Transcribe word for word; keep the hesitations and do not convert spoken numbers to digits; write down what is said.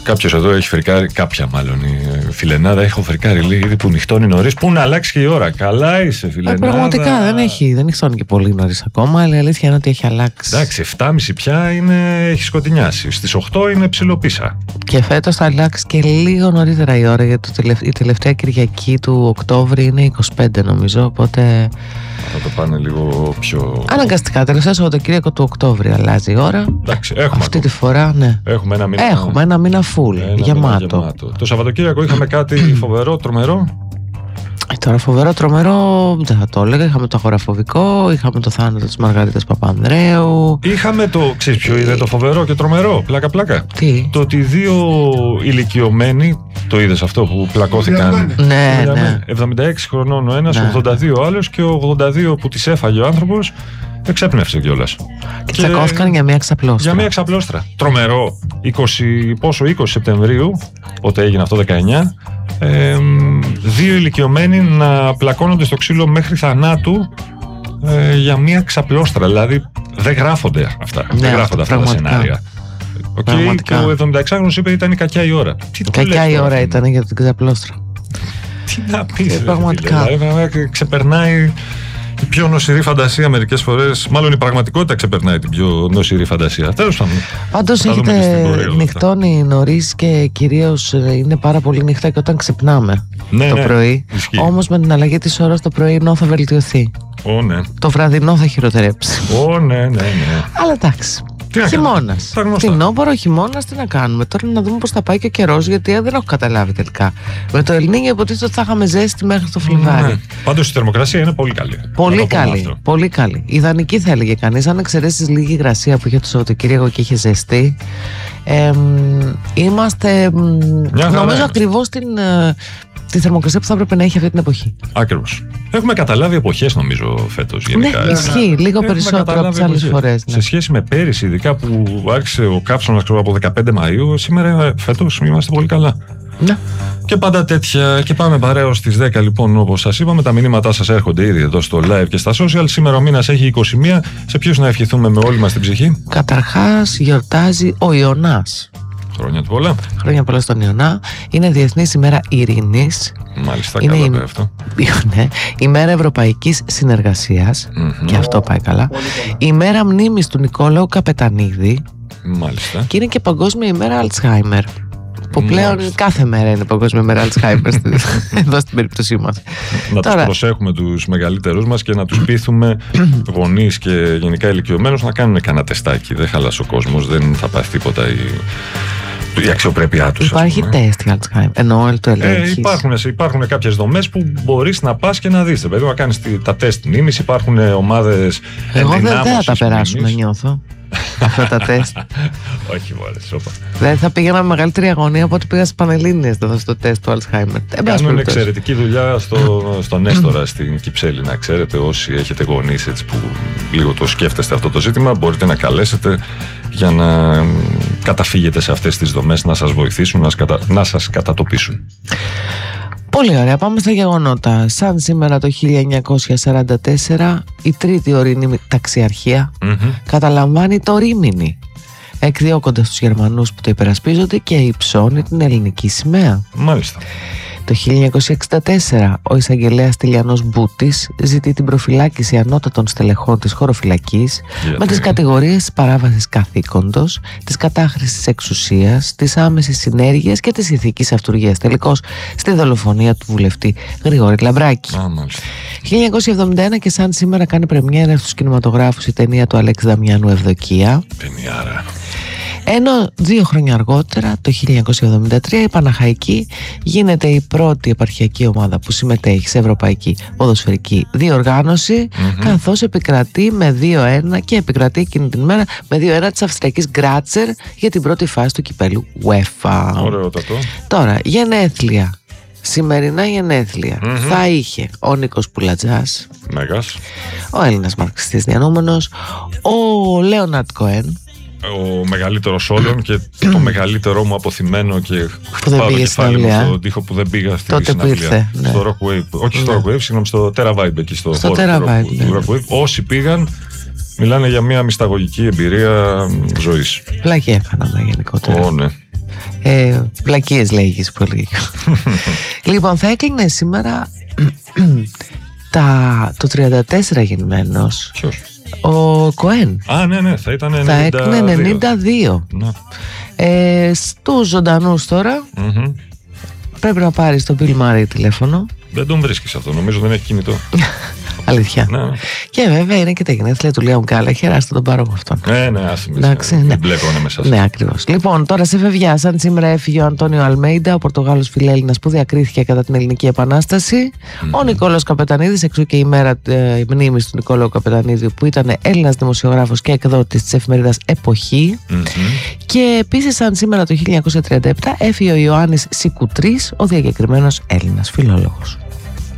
κάποιος εδώ έχει φρικάρει, κάποια μάλλον η φιλενάδα έχω φρικάρει λέει, ήδη που νυχτώνει νωρίς. Πού να αλλάξει και η ώρα. Καλά είσαι, φιλενάδα. Ε, πραγματικά δεν έχει, δεν νυχτώνει και πολύ νωρίς ακόμα, αλλά η αλήθεια είναι ότι έχει αλλάξει. Εντάξει, εφτά και μισή πια είναι, έχει σκοτεινιάσει. Στις οκτώ είναι ψιλοπίσα. Και φέτος θα αλλάξει και λίγο νωρίτερα η ώρα, γιατί η τελευταία Κυριακή του Οκτώβρη είναι είκοσι πέντε νομίζω, οπότε. Θα το πάνε λίγο πιο. Αναγκαστικά, τελευταίο Σαββατοκύριακο του Οκτώβρη αλλάζει η ώρα. Εντάξει, έχουμε αυτή τη φορά, ναι. Έχουμε ένα μήνα, έχουμε ένα μήνα full, ένα γεμάτο. Μήνα γεμάτο. Το Σαββατοκύριακο είχαμε κάτι φοβερό, τρομερό. Ε, τώρα φοβερό, τρομερό, δεν θα το έλεγα. Είχαμε το αγοραφοβικό, είχαμε το θάνατο της Μαργαρίτας Παπανδρέου. Είχαμε το, ξέρεις ποιο είναι το φοβερό και τρομερό, πλάκα πλάκα. Τι? Το ότι δύο ηλικιωμένοι, το είδες αυτό που πλακώθηκαν. Ναι, ναι. εβδομήντα έξι χρονών ο ένας, ναι. ογδόντα δύο ο άλλος και ο ογδόντα δύο που τις έφαγε ο άνθρωπος εξέπνευσε κιόλας. Και τσακώθηκαν για μια ξαπλώστρα. Για μια ξαπλώστρα. Τρομερό. είκοσι, πόσο, είκοσι Σεπτεμβρίου, πότε έγινε αυτό, δεκαεννιά. Ε, δύο ηλικιωμένοι να πλακώνονται στο ξύλο μέχρι θανάτου ε, για μια ξαπλώστρα. Δηλαδή δεν γράφονται αυτά. Ναι, δεν γράφονται αυτά τα σενάρια. Okay, και ο εβδομηνταεξάχρονος είπε ήταν η κακιά η ώρα. Τι κακιά η ώρα ήταν για την ξαπλώστρα. Τι να πεις, πραγματικά. Δηλαδή, ξεπερνάει η πιο νοσηρή φαντασία μερικές φορές. Μάλλον η πραγματικότητα ξεπερνάει την πιο νοσηρή φαντασία. Τέλος πάντων. Πάντως έχετε νυχτώνει νωρίς και κυρίως είναι πάρα πολύ νύχτα και όταν ξυπνάμε ναι, το ναι, πρωί. ισχύει. Όμως με την αλλαγή της ώρας το πρωινό θα βελτιωθεί. Ω, ναι. Το βραδινό θα χειροτερέψει. Ω, ναι, ναι, ναι. Αλλά εντάξει. Χειμώνας. Φθινόπωρο, χειμώνας, τι να κάνουμε. Τώρα να δούμε πώς θα πάει και ο καιρός, γιατί δεν έχω καταλάβει τελικά. Με το Ελνίνιο υποτίθεται ότι θα είχαμε ζέστη μέχρι το Φλιβάρι. Ναι. Πάντως η θερμοκρασία είναι πολύ καλή. Πολύ καλή. Πολύ καλή. Ιδανική θα έλεγε κανείς, αν εξαιρέσεις λίγη υγρασία που είχε το Σαββατοκύριακο και είχε ζεστή. Ε, είμαστε, νομίζω, ακριβώς την. Τη θερμοκρασία που θα έπρεπε να έχει αυτή την εποχή. Ακριβώς. Έχουμε καταλάβει εποχές νομίζω φέτος γενικά. Ναι, ισχύει. Λίγο Έχουμε περισσότερο από τις άλλες φορές. Ναι. Σε σχέση με πέρυσι, ειδικά που άρχισε ο κάψονας από δεκαπέντε Μαΐου, σήμερα φέτος είμαστε πολύ καλά. Ναι. Και πάντα τέτοια. Και πάμε παρέως στις δέκα λοιπόν, όπως σας είπαμε. Τα μηνύματά σας έρχονται ήδη εδώ στο live και στα social. Σήμερα ο μήνας έχει είκοσι μία. Σε ποιους να ευχηθούμε με όλη μας την ψυχή? Καταρχάς γιορτάζει ο Ιωνάς. Χρόνια του πολλά. Χρόνια πολλά στον Ιωνά. Είναι Διεθνής ημέρα ειρήνης. Μάλιστα, είναι καλά η... αυτό. Ναι. Ημέρα Ευρωπαϊκής Συνεργασίας. Mm-hmm. Και αυτό πάει καλά. Ημέρα μνήμης του Νικόλαου Καπετανίδη. Μάλιστα. Και είναι και Παγκόσμια ημέρα Αλτσχάιμερ. Που πλέον Μάλιστα. κάθε μέρα είναι Παγκόσμια ημέρα Αλτσχάιμερ εδώ στην περίπτωσή μας. Να Τώρα... τους προσέχουμε τους μεγαλύτερους μας και να τους πείθουμε γονείς και γενικά ηλικιωμένους να κάνουν κανένα τεστάκι. Δεν χαλάσει ο κόσμος, δεν θα πάθει τίποτα η, η αξιοπρέπειά τους. Υπάρχει τεστ για Alzheimer, ενώ το ελέγχεις. Ε, υπάρχουν, υπάρχουν κάποιες δομές που μπορείς να πας και να δεις. Δηλαδή να κάνεις τα τεστ μνήμης, υπάρχουν ομάδες. Εγώ δεν θα τα περάσουμε, νιώθω. Αυτά τα τεστ. Όχι, μόλι, σώπα. Δεν θα πήγαινα με μεγαλύτερη αγωνία από ό,τι πήγα στις Πανελλήνιες στο τεστ του Alzheimer. Κάνουν εξαιρετική δουλειά στο, στον Έστορα στην Κυψέλη. Να ξέρετε, όσοι έχετε γονείς έτσι που λίγο το σκέφτεστε αυτό το ζήτημα, μπορείτε να καλέσετε για να καταφύγετε σε αυτές τις δομές, να σας βοηθήσουν, να, κατα... να σας κατατοπίσουν. Πολύ ωραία, πάμε στα γεγονότα. Σαν σήμερα το χίλια εννιακόσια σαράντα τέσσερα η τρίτη ορεινή ταξιαρχία mm-hmm. καταλαμβάνει το Ρήμινι, εκδιώκοντας τους Γερμανούς που το υπερασπίζονται και υψώνει την ελληνική σημαία. Μάλιστα. Το χίλια εννιακόσια εξήντα τέσσερα ο εισαγγελέας Τηλιανός Μπούτης ζητεί την προφυλάκηση ανώτατων στελεχών της χωροφυλακής yeah. με τις κατηγορίες της παράβασης καθήκοντος, της κατάχρησης εξουσίας, της άμεσης συνέργειας και της ηθικής αυτουργίας. Τελικώς στη δολοφονία του βουλευτή Γρηγόρη Λαμπράκη. Ah, χίλια εννιακόσια εβδομήντα ένα και σαν σήμερα κάνει πρεμιέρα στους κινηματογράφους η ταινία του Αλέξη Δαμιάνου Ευδοκία. Ταινιάρα. Ενώ δύο χρόνια αργότερα, το χίλια εννιακόσια εβδομήντα τρία, η Παναχαϊκή γίνεται η πρώτη επαρχιακή ομάδα που συμμετέχει σε ευρωπαϊκή ποδοσφαιρική διοργάνωση, mm-hmm. καθώς επικρατεί με δύο ένα και επικρατεί εκείνη την μέρα με δύο ένα της Αυστριακής Γκράτσερ για την πρώτη φάση του κυπέλου UEFA. Ωραιότατο. Τώρα, γενέθλια. Σημερινά γενέθλια mm-hmm. θα είχε ο Νίκος Πουλατζάς, Μέγας, ο Έλληνας μαρξιστής διανόμενος, ο Λέοναρντ Κοέν, ο μεγαλύτερος όλων και το μεγαλύτερό μου αποθυμένο και χτυπάω το κεφάλι μου στον τοίχο που δεν πήγα στη τότε συναυλία. Ναι. Στο Rock Wave, όχι ναι. στο Rock Wave, συγγνώμη, στο Terra Vibe εκεί στο, στο χώρο Terra του Vibe, Rock, ναι. του Rock Wave. Όσοι πήγαν μιλάνε για μια μυσταγωγική εμπειρία ζωής. Πλάκη έκαναμε γενικότερα. Oh, ναι. Ε, πλακίες λέγεις πολύ. Λοιπόν, θα έκλεινε σήμερα τα, το τριάντα τέσσερα γεννημένος. Ποιος? Ο Κοέν. Α, ναι, ναι, θα ήταν ενενήντα δύο. Θα έκλεινε ενενήντα δύο. Ναι. Ε, στους ζωντανούς τώρα, Mm-hmm. πρέπει να πάρεις τον Bill Murray τηλέφωνο. Δεν τον βρίσκεις αυτό, νομίζω δεν έχει κινητό. Αλήθεια. Ναι. Και βέβαια είναι και τα γενέθλια του Liam Gallagher, ας τον πάρω με αυτόν. Ναι, ναι, ας Εντάξει, μην ναι. μπλέκωνε μέσα. Ναι, ακριβώς. Λοιπόν, τώρα σε φευγιά, σαν σήμερα έφυγε ο Αντώνιο Αλμέιντα, ο Πορτογάλος φιλέλληνας που διακρίθηκε κατά την Ελληνική Επανάσταση. Mm-hmm. Ο Νικόλαος Καπετανίδης, εξού και η μέρα ε, μνήμης του Νικόλαου Καπετανίδη, που ήταν Έλληνας δημοσιογράφος και εκδότης της εφημερίδας Εποχή. Mm-hmm. Και επίσης, σαν σήμερα το χίλια εννιακόσια τριάντα επτά, έφυγε ο Ιωάννης Σικουτρής, ο διακεκριμένος Έλληνας φιλόλογος.